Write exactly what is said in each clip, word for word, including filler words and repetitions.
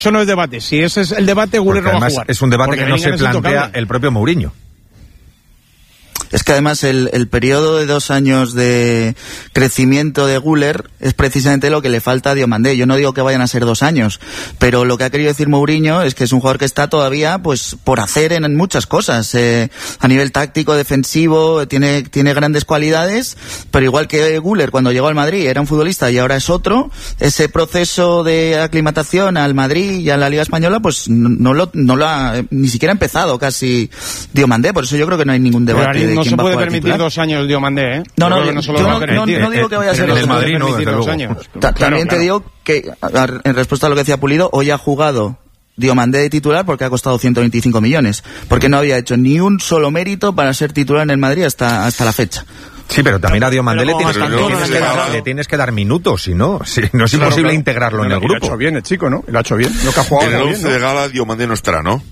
Eso no es debate. Si ese es el debate, Güler no va a jugar. Es un debate porque que no se plantea intocable. el propio Mourinho. Es que además el, el periodo de dos años de crecimiento de Güler es precisamente lo que le falta a Diomandé. Yo no digo que vayan a ser dos años, pero lo que ha querido decir Mourinho es que es un jugador que está todavía pues por hacer en, en muchas cosas. Eh, a nivel táctico, defensivo, tiene, tiene grandes cualidades, pero igual que Güler cuando llegó al Madrid era un futbolista y ahora es otro, ese proceso de aclimatación al Madrid y a la Liga Española pues no, no lo, no lo ha ni siquiera empezado casi Diomandé. Por eso yo creo que no hay ningún debate. No se puede permitir titular. dos años el Diomandé, ¿eh? No, no, no, no, no, no, no digo que vaya a ser en el Madrid, no, desde luego. años. Ta- también claro, te claro. digo que, en respuesta a lo que decía Pulido, hoy ha jugado Diomandé de titular porque ha costado ciento veinticinco millones, porque no había hecho ni un solo mérito para ser titular en el Madrid hasta, hasta la fecha. Sí, pero también a Diomandé le tienes, no, le, tienes que dar, le tienes que dar minutos, si no, si, no es claro, imposible claro. integrarlo no, en no, el grupo. Lo ha hecho bien el chico, ¿no? Lo ha hecho bien. Lo que ha jugado en el bien, once ¿no? de gala Diomandé no estará, ¿no?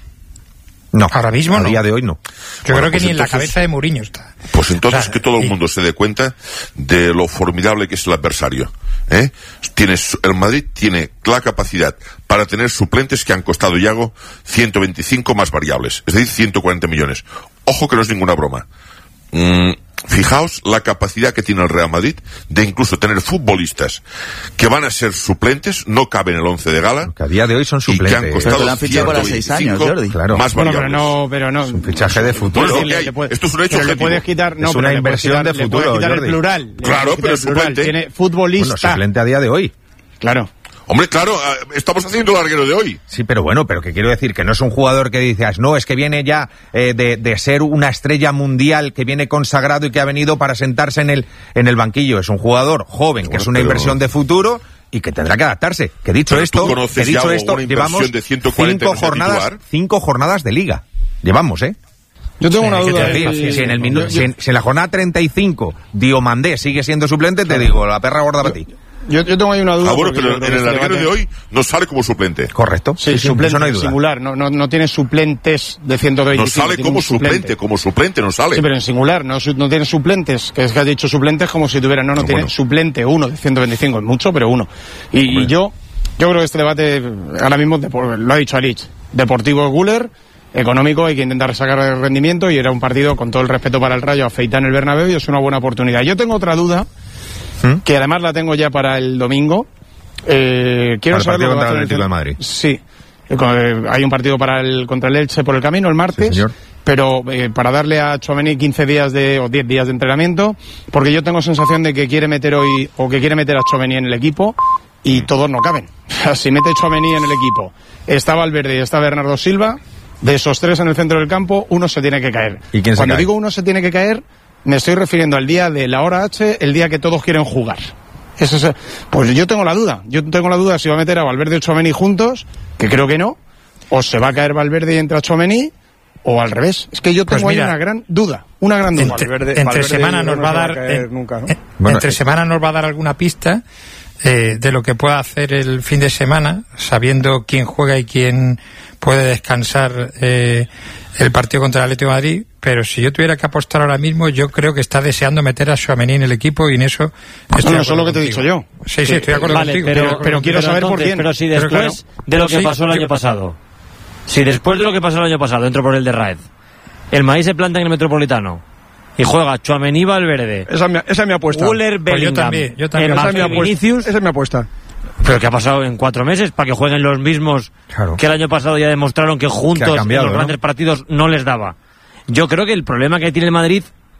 No, ahora mismo a no. día de hoy no. Yo bueno, creo que pues ni en la entonces, cabeza de Mourinho está. Pues entonces o sea, que todo y... el mundo se dé cuenta de lo formidable que es el adversario. ¿eh? Tienes, el Madrid tiene la capacidad para tener suplentes que han costado, Yago, ciento veinticinco más variables, es decir, ciento cuarenta millones. Ojo que no es ninguna broma. Mm, fijaos la capacidad que tiene el Real Madrid de incluso tener futbolistas que van a ser suplentes, no caben en el once de gala. Que a día de hoy son suplentes. Y que han costado pero lo han fichado para seis años, Jordi. Claro. Más Bueno, variables. pero no, pero no. Es un fichaje de futuro. Bueno, le, okay. le puede, Esto es un hecho pero le objetivo. puedes quitar, no, Es pero una le puedes inversión quitar, de le puedes futuro, quitar Jordi. el plural. Le Claro, puedes quitar pero el plural. suplente. Tiene futbolista. Bueno, suplente a día de hoy. Claro. Hombre, claro, estamos haciendo el larguero de hoy. Sí, pero bueno, pero que quiero decir que no es un jugador que dices, no, es que viene ya eh, de, de ser una estrella mundial, que viene consagrado y que ha venido para sentarse en el, en el banquillo. Es un jugador joven, que bueno, es una pero... inversión de futuro y que tendrá que adaptarse. Que dicho Pero esto, ¿tú que dicho ya esto, una llevamos de ciento cuarenta cinco jornadas, titular? cinco jornadas de liga. Llevamos, ¿eh? Yo tengo Sí, una ¿qué duda. te el- digo? Si en, el minu- yo- si en- si en la jornada treinta y cinco Diomandé sigue siendo suplente, te digo, la perra gorda para ti. Yo, yo tengo ahí una duda. Ah, bueno, porque pero yo creo en que el este larguero debate- de hoy no sale como suplente. Correcto. Sí, sí, suplente, eso no hay duda. singular. No, no, no tiene suplentes de ciento No veinticinco. sale tiene como un suplente, como suplente no sale. Sí, pero en singular, no, su- no tiene suplentes. Que es que has dicho suplentes como si tuviera, no, no, No, tiene bueno. suplente, uno de ciento veinticinco, es mucho, pero uno. Y, y yo, yo creo que este debate, ahora mismo, depor- lo ha dicho Alich, deportivo Güler, económico, hay que intentar sacar el rendimiento y era un partido, con todo el respeto para el Rayo, afeitar en el Bernabéu y es una buena oportunidad. Yo tengo otra duda, ¿Mm? que además la tengo ya para el domingo. Eh, quiero Para el saber partido lo que va contra a hacer el Atlético de Madrid. Sí. Eh, con- eh, Hay un partido para el, contra el Elche por el camino el martes. Sí, señor. Pero eh, para darle a Tchouaméni quince días de, o diez días de entrenamiento, porque yo tengo sensación de que quiere meter hoy, o que quiere meter a Tchouaméni en el equipo, y todos no caben. Si mete Tchouaméni en el equipo, está Valverde y está Bernardo Silva, de esos tres en el centro del campo, uno se tiene que caer. ¿Y quién se Cuando cae? digo uno se tiene que caer, me estoy refiriendo al día de la hora H, el día que todos quieren jugar. Ese es, pues yo tengo la duda, yo tengo la duda si va a meter a Valverde y Tchouaméni juntos, que creo que no, o se va a caer Valverde y entra Tchouaméni, o al revés. Es que yo tengo Pues ahí mira, una gran duda, una gran duda. Entre, Valverde- entre Valverde semana yo nos creo va a que no dar se va a caer eh, nunca, ¿no? eh, Bueno, entre eh. semana nos va a dar alguna pista eh, de lo que pueda hacer el fin de semana, sabiendo quién juega y quién puede descansar eh, el partido contra el Atlético de Madrid. Pero si yo tuviera que apostar ahora mismo, yo creo que está deseando meter a Tchouaméni en el equipo y en eso estoy Bueno, de eso es lo que te he contigo. dicho yo. Sí, sí, estoy de acuerdo Vale, contigo. pero, estoy de acuerdo pero contigo. quiero saber por entonces, quién. Pero si Pero después claro, de lo que sí, pasó el yo- año pasado, si después de lo que pasó el año pasado, entro por el de Raed, el Madrid se planta en el Metropolitano y juega Tchouaméni, Valverde, Esa es mi, esa es mi apuesta. Guller, Pues yo Bellingham, también, yo también. Esa es mi Mbappé, apuesta. Vinicius. Esa es mi apuesta. Pero ¿qué ha pasado en cuatro meses? Para que jueguen los mismos Claro. que el año pasado ya demostraron que juntos Que ha cambiado, en los ¿no? grandes partidos no les daba. Yo creo que el problema que tiene el Madrid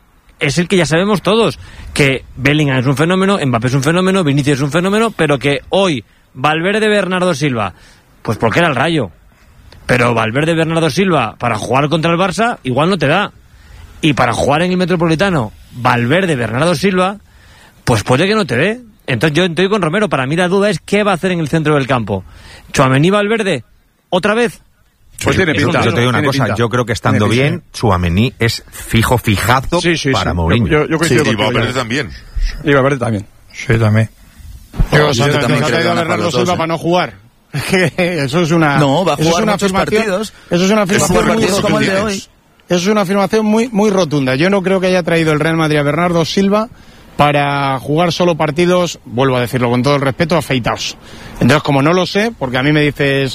es el que ya sabemos todos, que Bellingham es un fenómeno, Mbappé es un fenómeno, Vinicius es un fenómeno, pero que hoy Valverde, Bernardo Silva, pues porque era el Rayo, pero Valverde, Bernardo Silva para jugar contra el Barça igual no te da, y para jugar en el Metropolitano Valverde, Bernardo Silva, pues puede que no te dé. Entonces yo estoy con Romero, para mí la duda es qué va a hacer en el centro del campo. Tchouaméni, Valverde, otra vez. Pues tiene Yo, pinta. yo te digo una Tiene cosa, pinta. yo creo que estando Tiene bien, pinta. Tchouaméni es fijo, fijazo Sí, sí, para sí. Mourinho. Yo, yo coincido Y contigo, Valverde ya. también. Y Valverde también. Sí, también. Pero Yo se ha también se ha creo que traído a van a Bernardo jugar los Silva dos, ¿eh? para no jugar. Es que eso es una. No, va a eso es jugar una muchos afirmación- partidos. Eso es una afirmación jugar muy partidos como el de rotunda. hoy. Eso es una afirmación muy, muy rotunda. Yo no creo que haya traído el Real Madrid a Bernardo Silva para jugar solo partidos, vuelvo a decirlo con todo el respeto, afeitaos. Entonces, como no lo sé, porque a mí me dices,